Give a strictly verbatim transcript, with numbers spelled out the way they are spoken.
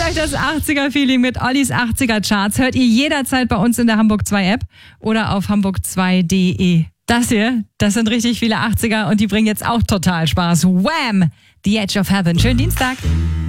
euch das achtziger-Feeling mit Ollis achtziger-Charts. Hört ihr jederzeit bei uns in der Hamburg zwei App oder auf hamburg zwei punkt de. Das hier, das sind richtig viele achtziger und die bringen jetzt auch total Spaß. Wham! The Edge of Heaven. Schönen Dienstag.